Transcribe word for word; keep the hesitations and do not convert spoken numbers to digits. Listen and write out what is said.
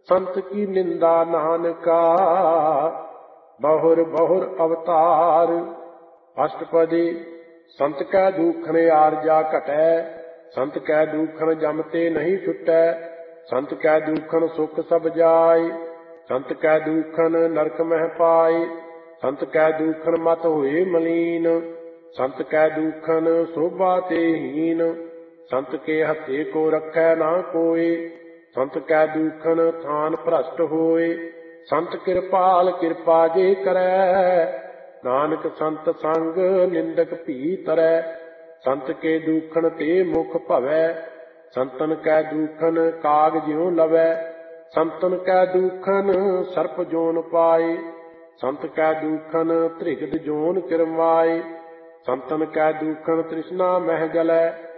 संत की निंदा नानका बहुर बहुर अवतार। अष्टपदी संत कै दूखन आरजा घटै, संत कै दूखन जमते नहीं छुटै, संत कै दूखन सुख सब जाय, संत कै दूखन नरक मह पाए, संत कै दूखन मत होए मलीन, संत कै दूखन शोभा ते हीन, संत के हथे को रखै ना कोय, संत कै दूखन थान भ्रष्ट होए, संत कृपाल कृपा जे करै, नानक संत संग निंदक भी तरੈ, संत के दूखन ते मुख भवै, संतन कै दूखन काग ज्यों लवै, संतन कै दूखन सर्प जोन पाए, संत कै दूखन त्रिगद जोन किरमाए, संतन कै दूखन तृष्णा मह जलै,